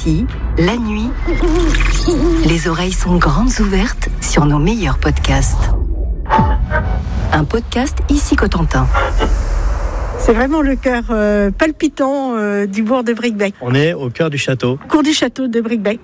Ici, la nuit, les oreilles sont grandes ouvertes sur nos meilleurs podcasts. Un podcast Ici Cotentin. C'est vraiment le cœur palpitant du bourg de Bricbec. On est au cœur du château. Cours du château de Bricbec.